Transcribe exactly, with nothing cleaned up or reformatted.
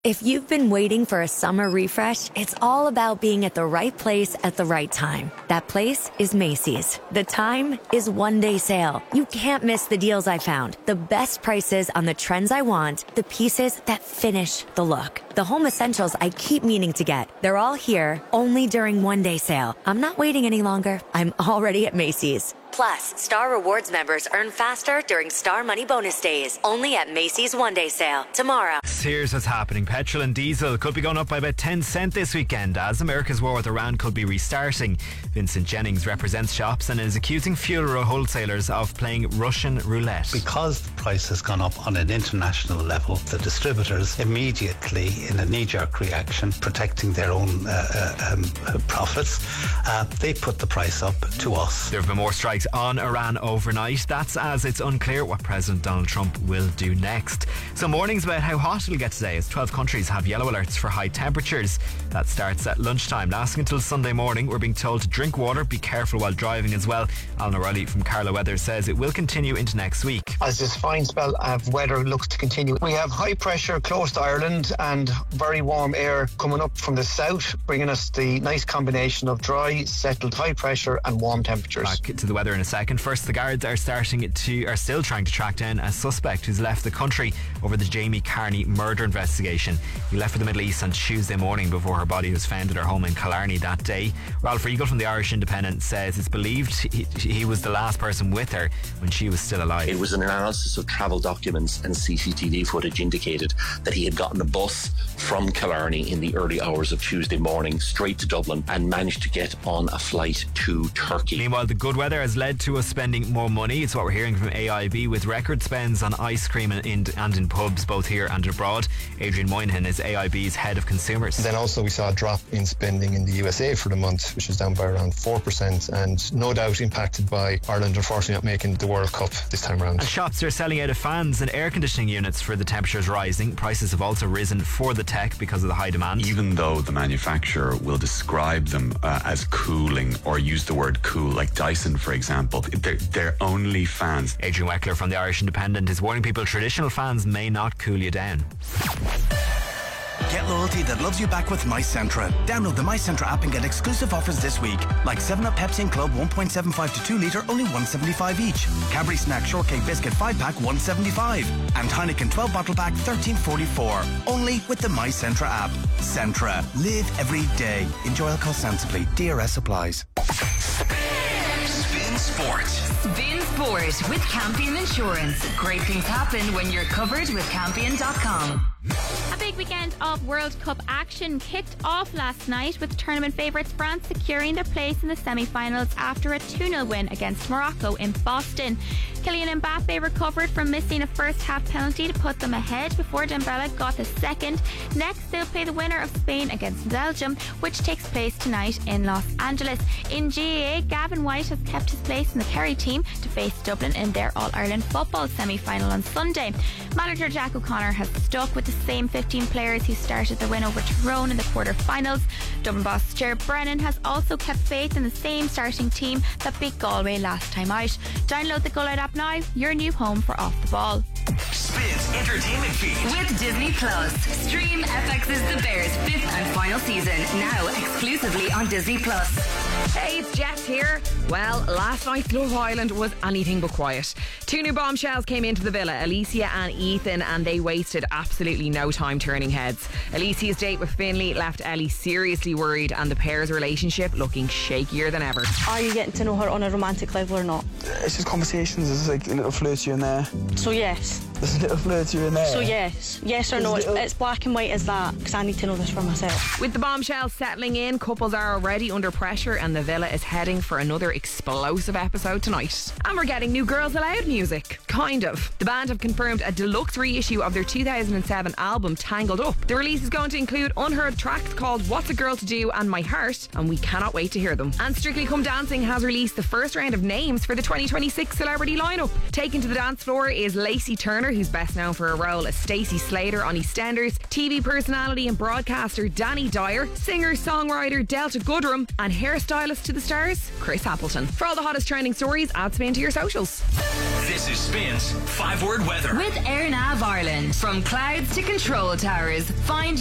If you've been waiting for a summer refresh, it's all about being at the right place at the right time. That place is Macy's. The time is one day sale. You can't miss the deals I found, the best prices on the trends I want, the pieces that finish the look, the home essentials I keep meaning to get. They're all here, only during one day sale. I'm not waiting any longer. I'm already at Macy's. Plus, Star Rewards members earn faster during Star Money Bonus Days. Only at Macy's One Day Sale. Tomorrow. Here's what's happening. Petrol and diesel could be going up by about ten cents this weekend as America's war with Iran could be restarting. Vincent Jennings represents shops and is accusing fuel wholesalers of playing Russian roulette. Because the price has gone up on an international level, the distributors immediately, in a knee-jerk reaction, protecting their own uh, uh, um, uh, profits, uh, they put the price up to us. There have been more strikes on Iran overnight. That's as it's unclear what President Donald Trump will do next. Some warnings about how hot it'll get today as twelve countries have yellow alerts for high temperatures. That starts at lunchtime, lasting until Sunday morning. We're being told to drink water, be careful while driving as well. Alan O'Reilly from Carlow Weather says it will continue into next week. As this fine spell of weather looks to continue, we have high pressure close to Ireland and very warm air coming up from the south, bringing us the nice combination of dry, settled high pressure and warm temperatures. Back to the weather in a second. First, the guards are starting to are still trying to track down a suspect who's left the country over the Jamie Carney murder investigation. He left for the Middle East on Tuesday morning before her body was found at her home in Killarney that day. Ralph Regal from the Irish Independent says it's believed he, he was the last person with her when she was still alive. It was an analysis of travel documents and C C T V footage indicated that he had gotten a bus from Killarney in the early hours of Tuesday morning straight to Dublin and managed to get on a flight to Turkey. Meanwhile, the good weather has led to us spending more money. It's what we're hearing from A I B, with record spends on ice cream and in, and in pubs both here and abroad. Adrian Moynihan is A I B's head of consumers. Then also we saw a drop in spending in the U S A for the month, which is down by around four percent, and no doubt impacted by Ireland unfortunately not making the World Cup this time around. And shops are selling out of fans and air conditioning units for the temperatures rising. Prices have also risen for the tech because of the high demand. Even though the manufacturer will describe them uh, as cooling or use the word cool, like Dyson for example, they're, they're only fans. Adrian Weckler from the Irish Independent is warning people traditional fans may not cool you down. Get loyalty that loves you back with MyCentra. Download the MyCentra app and get exclusive offers this week, like seven up Pepsi and Club one point seven five to two litre, only one seventy-five each. Cadbury Snack Shortcake Biscuit five pack, one seventy-five. And Heineken twelve bottle pack, thirteen forty-four. Only with the MyCentra app. Centra. Live every day. Enjoy alcohol sensibly. D R S applies. Spin Sport. Spin Sport with Campion Insurance. Great things happen when you're covered with Campion dot com. A big weekend of World Cup action kicked off last night with tournament favourites France securing their place in the semi-finals after a two nil win against Morocco in Boston. Kylian Mbappe recovered from missing a first half penalty to put them ahead before Dembele got a second. Next they'll play the winner of Spain against Belgium, which takes place tonight in Los Angeles. In G A A, Gavin White has kept his place in the Kerry team to face Dublin in their All-Ireland football semi-final on Sunday. Manager Jack O'Connor has stuck with the same fifteen players who started the win over Tyrone in the quarter-finals. Dublin boss Ger Brennan has also kept faith in the same starting team that beat Galway last time out. Download the Go Loud app now, your new home for Off the Ball. Spins Entertainment Feed with Disney Plus. Stream F X's The Bears' fifth and final season, now exclusively on Disney Plus. Hey, it's Jess here. Well, last night's Love Island was anything but quiet. Two new bombshells came into the villa, Alicia and Ethan, and they wasted absolutely no time turning heads. Alicia's date with Finlay left Ellie seriously worried, and the pair's relationship looking shakier than ever. Are you getting to know her on a romantic level or not? It's just conversations. There's like a little flirt here and there. So yes. There's a little flirt here and there. So yes. Yes or There's no? Little... It's, it's black and white as that, because I need to know this for myself. With the bombshells settling in, couples are already under pressure, and the villa is heading for another explosive episode tonight. And we're getting new Girls Aloud music. Kind of. The band have confirmed a deluxe reissue of their two thousand seven album Tangled Up. The release is going to include unheard tracks called What's a Girl to Do and My Heart, and we cannot wait to hear them. And Strictly Come Dancing has released the first round of names for the twenty twenty-six celebrity lineup. Taken to the dance floor is Lacey Turner, who's best known for her role as Stacey Slater on EastEnders, T V personality and broadcaster Danny Dyer, singer-songwriter Delta Goodrum, and hairstylist to the stars Chris Appleton. For all the hottest trending stories, add spin to your socials. This This is Spins five word weather. With AirNav Ireland. From clouds to control towers, find